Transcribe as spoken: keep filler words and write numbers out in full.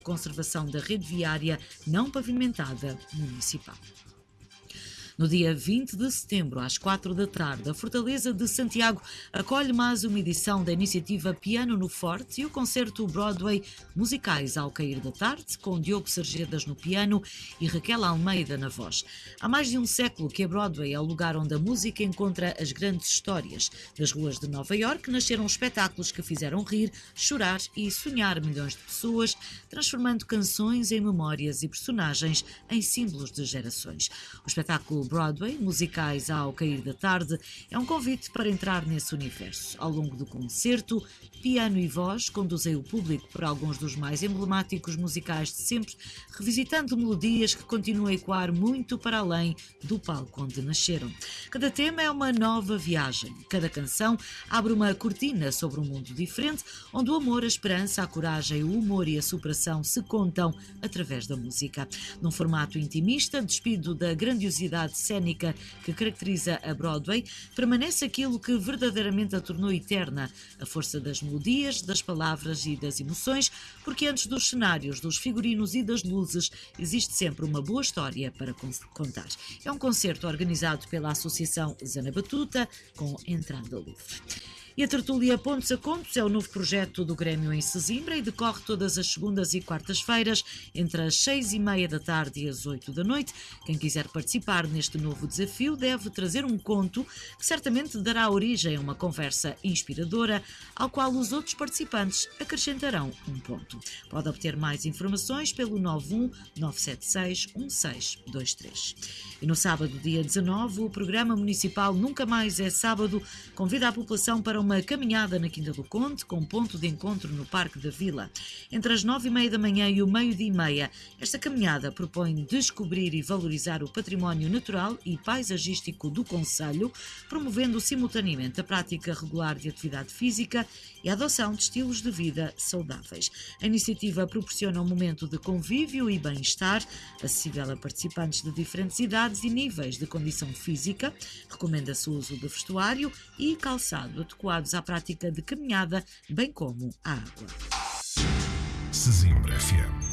conservação da rede viária não pavimentada municipal. No dia vinte de setembro, às quatro da tarde, a Fortaleza de Santiago acolhe mais uma edição da iniciativa Piano no Forte e o concerto Broadway Musicais ao Cair da Tarde, com Diogo Sarjedas no piano e Raquel Almeida na voz. Há mais de um século que a Broadway é o lugar onde a música encontra as grandes histórias. Das ruas de Nova Iorque nasceram espetáculos que fizeram rir, chorar e sonhar milhões de pessoas, transformando canções em memórias e personagens em símbolos de gerações. O espetáculo Broadway, Musicais ao Cair da Tarde, é um convite para entrar nesse universo. Ao longo do concerto, piano e voz conduzem o público por alguns dos mais emblemáticos musicais de sempre, revisitando melodias que continuam a ecoar muito para além do palco onde nasceram. Cada tema é uma nova viagem. Cada canção abre uma cortina sobre um mundo diferente, onde o amor, a esperança, a coragem, o humor e a superação se contam através da música. Num formato intimista, despido da grandiosidade cênica que caracteriza a Broadway, permanece aquilo que verdadeiramente a tornou eterna, a força das melodias, das palavras e das emoções, porque antes dos cenários, dos figurinos e das luzes, existe sempre uma boa história para contar. É um concerto organizado pela Associação Zana Batuta, com entrada livre. E a tertúlia Pontos a Contos é o novo projeto do Grêmio em Sesimbra e decorre todas as segundas e quartas-feiras, entre as seis e meia da tarde e as oito da noite. Quem quiser participar neste novo desafio deve trazer um conto que certamente dará origem a uma conversa inspiradora, ao qual os outros participantes acrescentarão um ponto. Pode obter mais informações pelo nove um nove sete seis um seis dois três. E no sábado, dia dezanove, o Programa Municipal Nunca Mais é Sábado convida a população para uma caminhada na Quinta do Conde, com ponto de encontro no Parque da Vila. Entre as nove e meia da manhã e o meio-dia e meia, esta caminhada propõe descobrir e valorizar o património natural e paisagístico do concelho, promovendo simultaneamente a prática regular de atividade física e a adoção de estilos de vida saudáveis. A iniciativa proporciona um momento de convívio e bem-estar, acessível a participantes de diferentes idades e níveis de condição física. Recomenda-se o uso de vestuário e calçado adequados à prática de caminhada, bem como à água. Sesimbra F M.